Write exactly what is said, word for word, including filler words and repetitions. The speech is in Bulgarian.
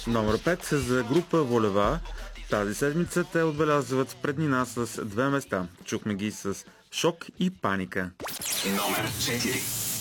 Номер пет за група Волева. Тази седмица те отбелязват преднина с две места. Чухме ги с Шок и Паника. Номер четири.